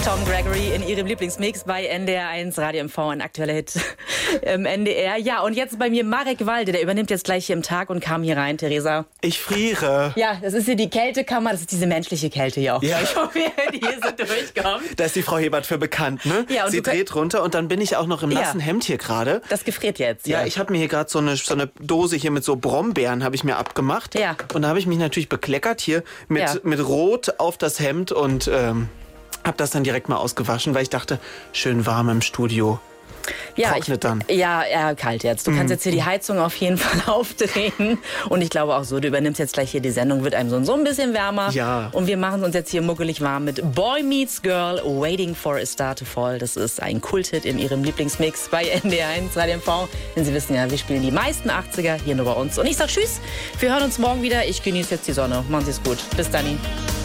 Tom Gregory in ihrem Lieblingsmix bei NDR1 Radio MV, ein aktueller Hit im NDR. Ja, und jetzt bei mir Marek Walde, der übernimmt jetzt gleich hier im Tag und kam hier rein, Theresa. Ich friere. Ja, das ist hier die Kältekammer, das ist diese menschliche Kälte hier auch. Ja. Ich hoffe, die hier so durchkommt. Da ist die Frau Hebert für bekannt, ne? Ja, und sie dreht runter und dann bin ich auch noch im nassen Hemd hier gerade. Das gefriert jetzt. Ja, ich habe mir hier gerade so eine Dose hier mit so Brombeeren habe ich mir abgemacht. Ja. Und da habe ich mich natürlich bekleckert hier mit Rot auf das Hemd und habe das dann direkt mal ausgewaschen, weil ich dachte, schön warm im Studio. Trocknet dann. Ja, kalt jetzt. Du kannst jetzt hier die Heizung auf jeden Fall aufdrehen. Und ich glaube auch so, du übernimmst jetzt gleich hier die Sendung, wird einem so ein bisschen wärmer. Ja. Und wir machen uns jetzt hier muckelig warm mit Boy Meets Girl, Waiting for a Star to Fall. Das ist ein Kulthit in ihrem Lieblingsmix bei NDR1 Radio MV. Denn Sie wissen ja, wir spielen die meisten 80er hier nur bei uns. Und ich sag Tschüss, wir hören uns morgen wieder. Ich genieße jetzt die Sonne. Machen Sie es gut. Bis dann.